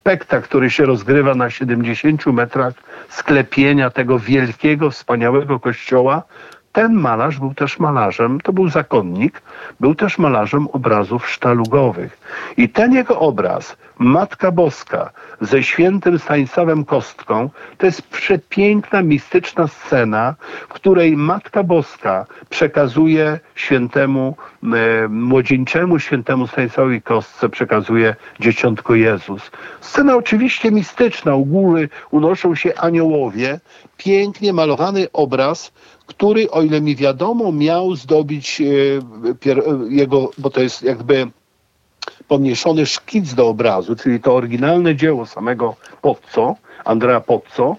spektakl, który się rozgrywa na 70 metrach sklepienia tego wielkiego, wspaniałego kościoła. Ten malarz był też malarzem, to był zakonnik, był też malarzem obrazów sztalugowych. I ten jego obraz, Matka Boska ze świętym Stanisławem Kostką, to jest przepiękna, mistyczna scena, w której Matka Boska przekazuje świętemu, młodzieńczemu świętemu Stanisławowi Kostce, przekazuje dzieciątko Jezus. Scena oczywiście mistyczna, u góry unoszą się aniołowie, pięknie malowany obraz, który, o ile mi wiadomo, miał zdobić jego, bo to jest jakby pomniejszony szkic do obrazu, czyli to oryginalne dzieło samego Pozzo, Andrea Pozzo.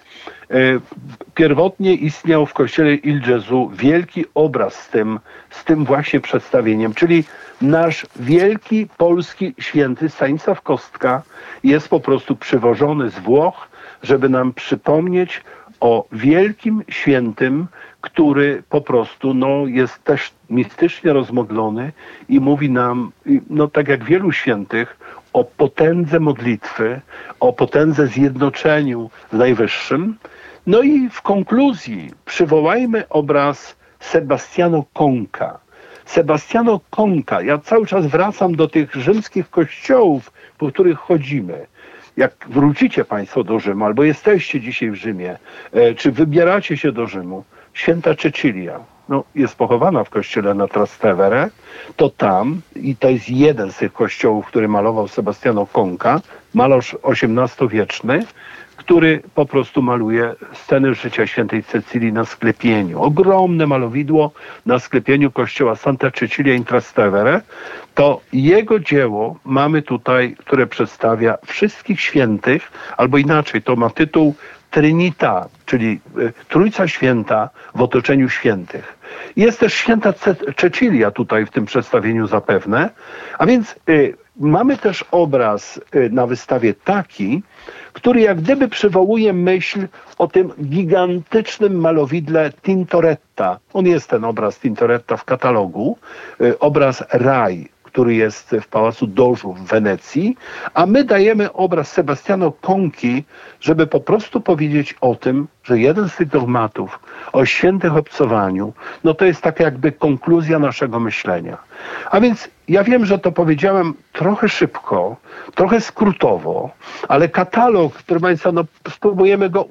Pierwotnie istniał w kościele Il Gesù wielki obraz z tym właśnie przedstawieniem, czyli nasz wielki polski święty Stanisław Kostka jest po prostu przywożony z Włoch, żeby nam przypomnieć o wielkim świętym, który po prostu jest też mistycznie rozmodlony i mówi nam, tak jak wielu świętych, o potędze modlitwy, o potędze zjednoczeniu z Najwyższym. No i w konkluzji przywołajmy obraz Sebastiano Conca. Sebastiano Conca, ja cały czas wracam do tych rzymskich kościołów, po których chodzimy. Jak wrócicie Państwo do Rzymu, albo jesteście dzisiaj w Rzymie, czy wybieracie się do Rzymu, święta Cecilia jest pochowana w kościele na Trastevere, to tam, i to jest jeden z tych kościołów, który malował Sebastiano Conca, malarz XVIII-wieczny, który po prostu maluje sceny życia świętej Cecilii na sklepieniu. Ogromne malowidło na sklepieniu kościoła Santa Cecilia in Trastevere. To jego dzieło mamy tutaj, które przedstawia wszystkich świętych, albo inaczej, to ma tytuł Trinita, czyli Trójca Święta w otoczeniu świętych. Jest też święta Cecilia tutaj w tym przedstawieniu zapewne, a więc mamy też obraz na wystawie taki, który jak gdyby przywołuje myśl o tym gigantycznym malowidle Tintoretta. On jest ten obraz Tintoretta w katalogu, obraz Raj, który jest w Pałacu Dożu w Wenecji, a my dajemy obraz Sebastiano Conci, żeby po prostu powiedzieć o tym, że jeden z tych dogmatów o świętych obcowaniu, to jest taka jakby konkluzja naszego myślenia. A więc ja wiem, że to powiedziałem trochę szybko, trochę skrótowo, ale katalog, proszę Państwa, spróbujemy go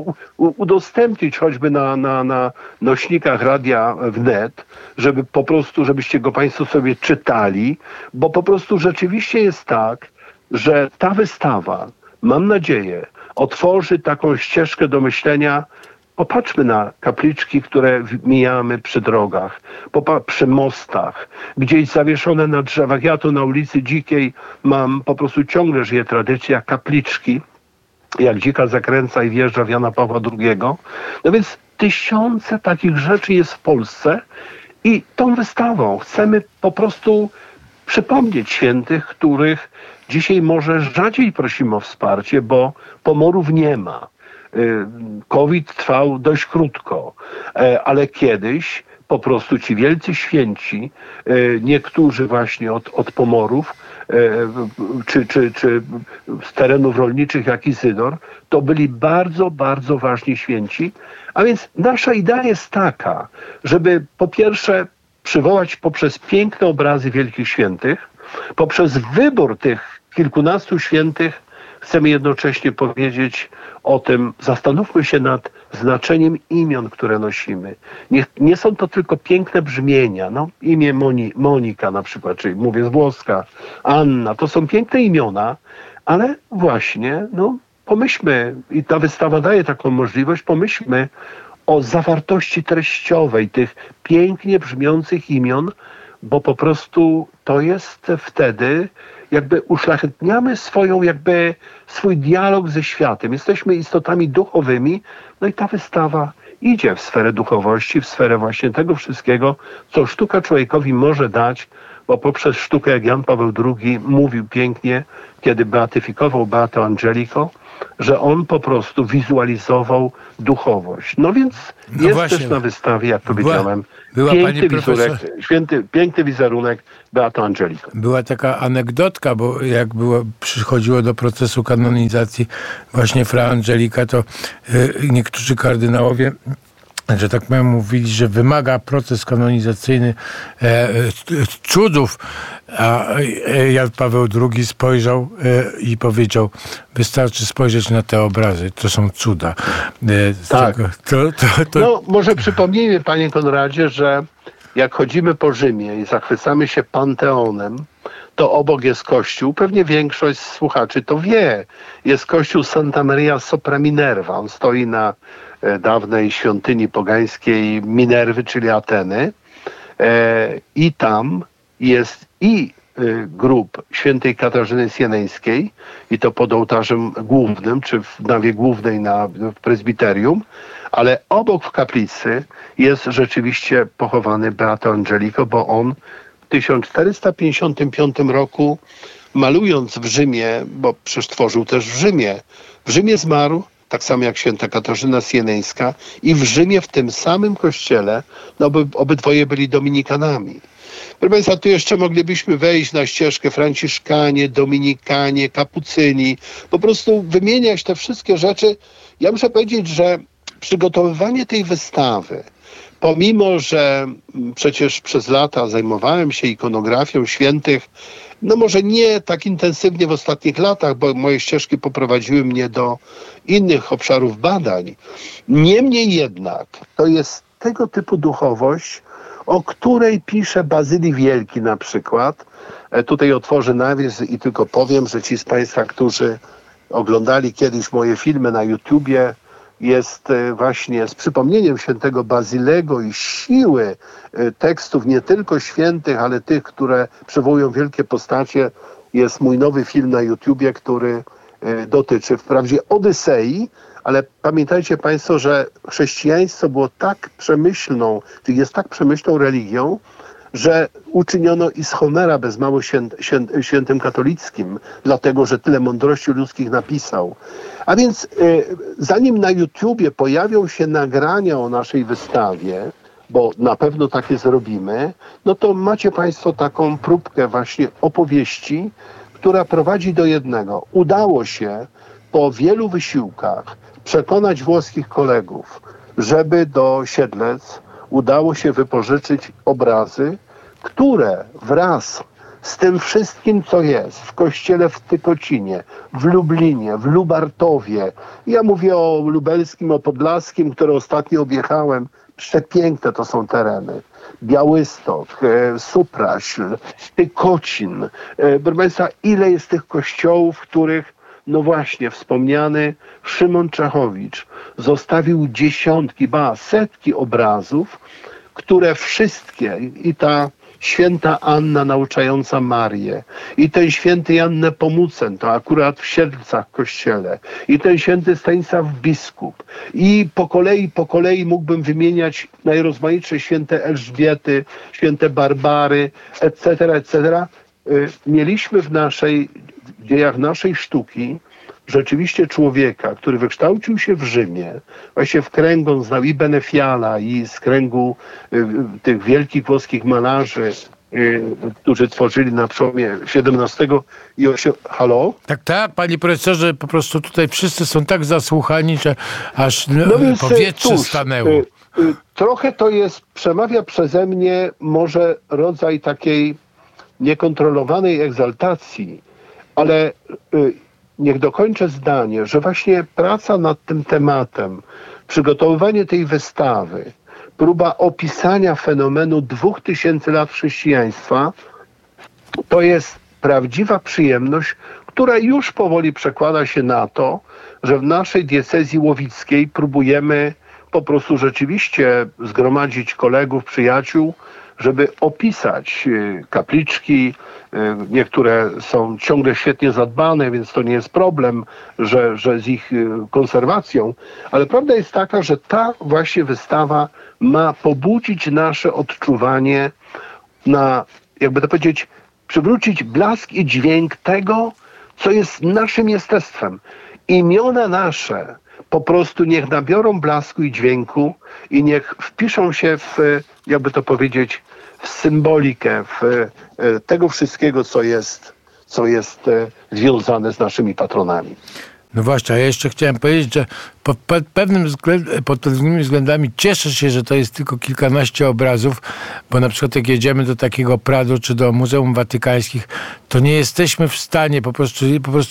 udostępnić choćby na nośnikach radia wnet, żeby po prostu, żebyście go Państwo sobie czytali, bo po prostu rzeczywiście jest tak, że ta wystawa, mam nadzieję, otworzy taką ścieżkę do myślenia. Popatrzmy na kapliczki, które mijamy przy drogach, przy mostach, gdzieś zawieszone na drzewach. Ja tu na ulicy Dzikiej mam, po prostu ciągle żyje tradycja kapliczki, jak dzika zakręca i wjeżdża w Jana Pawła II. No więc tysiące takich rzeczy jest w Polsce i tą wystawą chcemy po prostu przypomnieć świętych, których dzisiaj może rzadziej prosimy o wsparcie, bo pomorów nie ma. COVID trwał dość krótko, ale kiedyś po prostu ci wielcy święci, niektórzy właśnie od pomorów, czy z terenów rolniczych jak Izydor, to byli bardzo, bardzo ważni święci. A więc nasza idea jest taka, żeby po pierwsze przywołać poprzez piękne obrazy wielkich świętych, poprzez wybór tych kilkunastu świętych, chcemy jednocześnie powiedzieć o tym, zastanówmy się nad znaczeniem imion, które nosimy. Nie są to tylko piękne brzmienia. Imię Monika na przykład, czyli mówię z włoska, Anna, to są piękne imiona, ale właśnie pomyślmy, i ta wystawa daje taką możliwość, pomyślmy o zawartości treściowej tych pięknie brzmiących imion, bo po prostu to jest wtedy, jakby uszlachetniamy swój dialog ze światem. Jesteśmy istotami duchowymi, i ta wystawa idzie w sferę duchowości, w sferę właśnie tego wszystkiego, co sztuka człowiekowi może dać bo poprzez sztukę, jak Jan Paweł II mówił pięknie, kiedy beatyfikował Beatę Angelico, że on po prostu wizualizował duchowość. No więc No jest właśnie. też na wystawie, jak powiedziałem, była pani profesor... piękny wizerunek Beaty Angelico. Była taka anegdotka, bo jak przychodziło do procesu kanonizacji właśnie Fra Angelika, to niektórzy kardynałowie, że tak powiem, mówili, że wymaga proces kanonizacyjny cudów, a Jan Paweł II spojrzał i powiedział, wystarczy spojrzeć na te obrazy, to są cuda. Tak. To... No, może przypomnijmy, panie Konradzie, że jak chodzimy po Rzymie i zachwycamy się Panteonem, to obok jest kościół, pewnie większość słuchaczy to wie, jest kościół Santa Maria sopra Minerva. On stoi na dawnej świątyni pogańskiej Minerwy, czyli Ateny. I tam jest i grób świętej Katarzyny Sieneńskiej, i to pod ołtarzem głównym, czy w nawie głównej w prezbiterium, ale obok w kaplicy jest rzeczywiście pochowany Beato Angelico, bo on w 1455 roku, malując w Rzymie, bo przecież tworzył też w Rzymie zmarł, tak samo jak święta Katarzyna Sieneńska, i w Rzymie w tym samym kościele, no obydwoje byli dominikanami. Proszę Państwa, tu jeszcze moglibyśmy wejść na ścieżkę Franciszkanie, Dominikanie, Kapucyni, po prostu wymieniać te wszystkie rzeczy. Ja muszę powiedzieć, że przygotowywanie tej wystawy, pomimo że przecież przez lata zajmowałem się ikonografią świętych, no może nie tak intensywnie w ostatnich latach, bo moje ścieżki poprowadziły mnie do innych obszarów badań. Niemniej jednak to jest tego typu duchowość, o której pisze Bazylii Wielki na przykład. Tutaj otworzę nawias i tylko powiem, że ci z Państwa, którzy oglądali kiedyś moje filmy na YouTubie, jest właśnie z przypomnieniem świętego Bazylego i siły tekstów nie tylko świętych, ale tych, które przywołują wielkie postacie. Jest mój nowy film na YouTubie, który dotyczy wprawdzie Odysei, ale pamiętajcie Państwo, że chrześcijaństwo było tak przemyślną, czyli jest tak przemyślną religią, że uczyniono i z Homera bez mało świętym katolickim, dlatego że tyle mądrości ludzkich napisał. A więc zanim na YouTubie pojawią się nagrania o naszej wystawie, bo na pewno takie zrobimy, no to macie Państwo taką próbkę właśnie opowieści, która prowadzi do jednego. Udało się po wielu wysiłkach przekonać włoskich kolegów, żeby do Siedlec udało się wypożyczyć obrazy, które wraz z tym wszystkim, co jest w kościele w Tykocinie, w Lublinie, w Lubartowie, ja mówię o lubelskim, o podlaskim, które ostatnio objechałem, przepiękne to są tereny. Białystok, Supraśl, Tykocin. Proszę Państwa, ile jest tych kościołów, w których no właśnie wspomniany Szymon Czechowicz zostawił dziesiątki, setki obrazów, które wszystkie, i ta święta Anna nauczająca Marię, i ten święty Jan Nepomucen, to akurat w Siedlcach w kościele, i ten święty Stanisław biskup, i po kolei mógłbym wymieniać najrozmaitsze święte Elżbiety, święte Barbary, etc. Mieliśmy w dziejach naszej sztuki rzeczywiście człowieka, który wykształcił się w Rzymie, właśnie w kręgu, on znał i Benefiala, i z kręgu tych wielkich włoskich malarzy, którzy tworzyli na przełomie XVII i XVIII. Halo? Tak, panie profesorze, po prostu tutaj wszyscy są tak zasłuchani, że aż więc powietrze stanęło. Trochę to przemawia przeze mnie może rodzaj takiej niekontrolowanej egzaltacji, ale niech dokończę zdanie, że właśnie praca nad tym tematem, przygotowywanie tej wystawy, próba opisania fenomenu 2000 lat chrześcijaństwa, to jest prawdziwa przyjemność, która już powoli przekłada się na to, że w naszej diecezji łowickiej próbujemy po prostu rzeczywiście zgromadzić kolegów, przyjaciół, żeby opisać kapliczki. Niektóre są ciągle świetnie zadbane, więc to nie jest problem, że z ich konserwacją. Ale prawda jest taka, że ta właśnie wystawa ma pobudzić nasze odczuwanie na jakby to powiedzieć, przywrócić blask i dźwięk tego, co jest naszym jestestwem. Imiona nasze po prostu niech nabiorą blasku i dźwięku i niech wpiszą się w, jakby to powiedzieć, w symbolikę, w tego wszystkiego, co jest związane z naszymi patronami. No właśnie, a ja jeszcze chciałem powiedzieć, że pod pewnymi względami cieszę się, że to jest tylko kilkanaście obrazów, bo na przykład jak jedziemy do takiego Prado czy do Muzeum Watykańskich, to nie jesteśmy w stanie, po prostu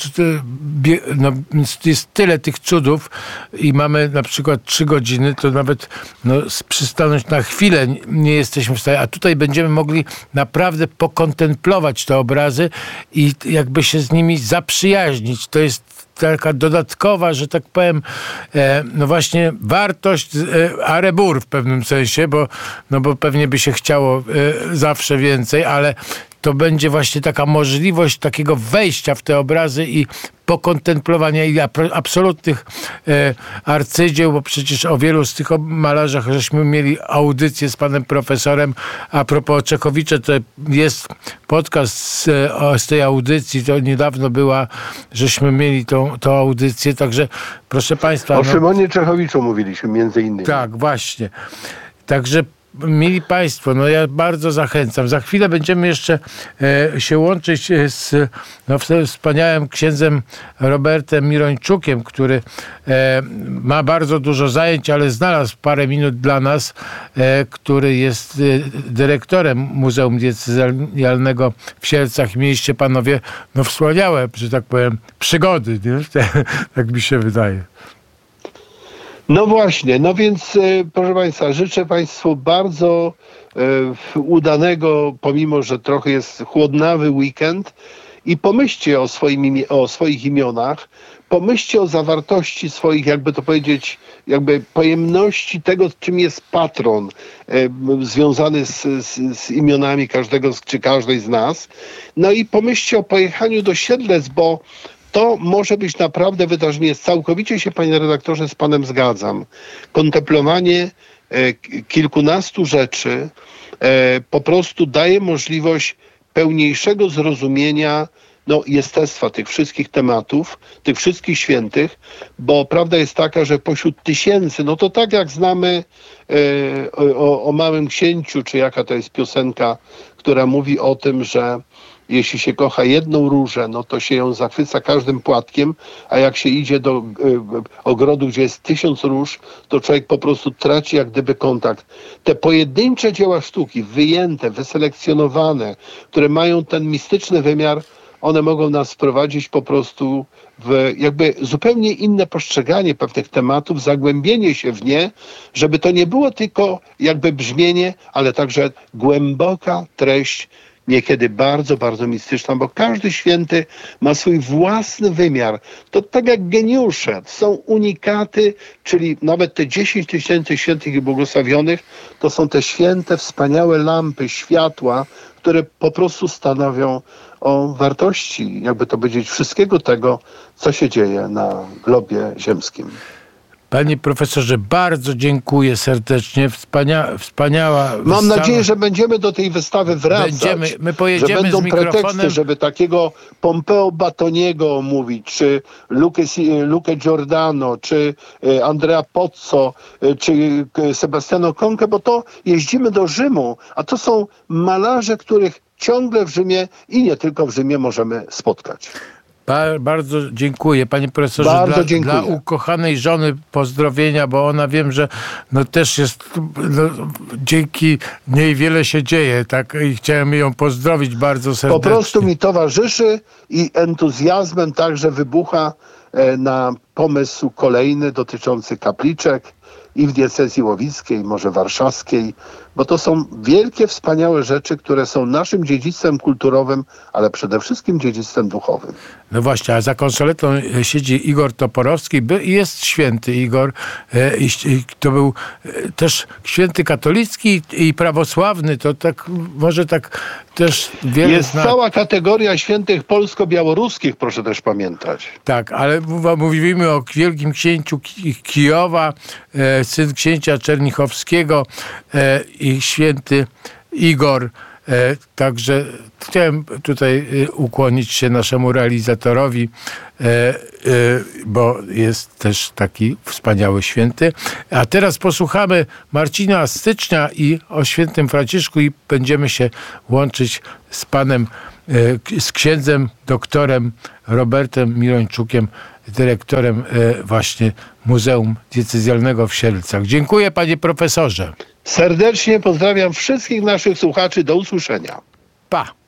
no, jest tyle tych cudów i mamy na przykład 3 godziny, to nawet przystanąć na chwilę nie jesteśmy w stanie, a tutaj będziemy mogli naprawdę pokontemplować te obrazy i jakby się z nimi zaprzyjaźnić. To jest taka dodatkowa, że tak powiem, no właśnie wartość arebur w pewnym sensie, bo pewnie by się chciało zawsze więcej, ale to będzie właśnie taka możliwość takiego wejścia w te obrazy i pokontemplowania i absolutnych arcydzieł, bo przecież o wielu z tych malarzach żeśmy mieli audycję z panem profesorem. A propos Czechowicza, to jest podcast z tej audycji, to niedawno była, żeśmy mieli tą audycję, także proszę państwa. O Szymonie Czechowiczu mówiliśmy między innymi. Tak, właśnie. Także mili państwo, no ja bardzo zachęcam. Za chwilę będziemy jeszcze się łączyć z wspaniałym księdzem Robertem Mirończukiem, który ma bardzo dużo zajęć, ale znalazł parę minut dla nas, który jest dyrektorem Muzeum Diecezjalnego w Sielcach. Mieliście panowie wspaniałe, że tak powiem, przygody, nie? Tak mi się wydaje. No właśnie, no więc proszę państwa, życzę państwu bardzo udanego, pomimo że trochę jest chłodnawy weekend i pomyślcie o swoich imionach, pomyślcie o zawartości swoich, jakby to powiedzieć, jakby pojemności tego, czym jest patron związany z imionami każdego czy każdej z nas. No i pomyślcie o pojechaniu do Siedlec, bo to może być naprawdę wydarzenie. Całkowicie się, panie redaktorze, z panem zgadzam. Kontemplowanie kilkunastu rzeczy po prostu daje możliwość pełniejszego zrozumienia jestestwa tych wszystkich tematów, tych wszystkich świętych, bo prawda jest taka, że pośród tysięcy, no to tak jak znamy o Małym Księciu, czy jaka to jest piosenka, która mówi o tym, że jeśli się kocha jedną różę, no to się ją zachwyca każdym płatkiem, a jak się idzie do ogrodu, gdzie jest 1000 róż, to człowiek po prostu traci jak gdyby kontakt. Te pojedyncze dzieła sztuki, wyjęte, wyselekcjonowane, które mają ten mistyczny wymiar, one mogą nas wprowadzić po prostu w jakby zupełnie inne postrzeganie pewnych tematów, zagłębienie się w nie, żeby to nie było tylko jakby brzmienie, ale także głęboka treść, niekiedy bardzo, bardzo mistyczna, bo każdy święty ma swój własny wymiar. To tak jak geniusze, są unikaty, czyli nawet te 10 000 świętych i błogosławionych, to są te święte, wspaniałe lampy, światła, które po prostu stanowią o wartości, jakby to powiedzieć, wszystkiego tego, co się dzieje na globie ziemskim. Panie profesorze, bardzo dziękuję serdecznie. Wspaniała Mam nadzieję, że będziemy do tej wystawy wracać. My pojedziemy że będą z mikrofonem. preteksty, żeby takiego Pompeo Batoniego omówić, czy Lukę Giordano, czy Andrea Pozzo, czy Sebastiano Conche, bo to jeździmy do Rzymu, a to są malarze, których ciągle w Rzymie i nie tylko w Rzymie możemy spotkać. Bardzo dziękuję, panie profesorze. Bardzo dziękuję. Dla ukochanej żony pozdrowienia, bo ona wiem, że też jest, dzięki niej wiele się dzieje, tak? I chciałem ją pozdrowić bardzo serdecznie. Po prostu mi towarzyszy i entuzjazmem także wybucha na pomysł kolejny dotyczący kapliczek i w diecezji łowickiej, może warszawskiej, bo to są wielkie, wspaniałe rzeczy, które są naszym dziedzictwem kulturowym, ale przede wszystkim dziedzictwem duchowym. No właśnie, a za konsoletą siedzi Igor Toporowski i jest święty Igor. To był też święty katolicki i prawosławny. To tak, może tak też wiele jest cała kategoria świętych polsko-białoruskich, proszę też pamiętać. Tak, ale mówimy o wielkim księciu Kijowa, syn księcia Czernichowskiego i święty Igor. Także chciałem tutaj ukłonić się naszemu realizatorowi, bo jest też taki wspaniały święty. A teraz posłuchamy Marcina Stycznia i o świętym Franciszku i będziemy się łączyć z panem, z księdzem doktorem Robertem Mirończukiem, dyrektorem właśnie Muzeum Diecezjalnego w Sielcach. Dziękuję, panie profesorze. Serdecznie pozdrawiam wszystkich naszych słuchaczy. Do usłyszenia. Pa!